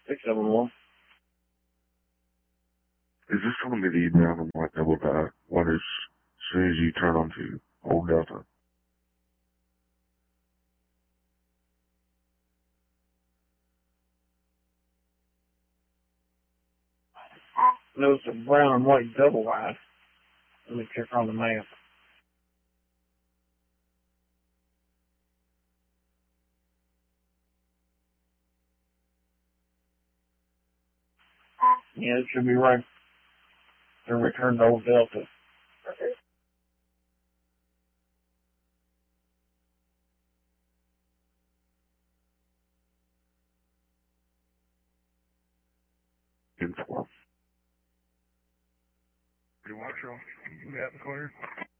671. Is this going to be the down on White Double Dot? What is, as soon as you turn onto Old Delta? No, it's a brown and white double wide. Let me check on the map. Yeah, it should be right to return to Old Delta. Okay. Inform. Hey, watch off. You got the clear?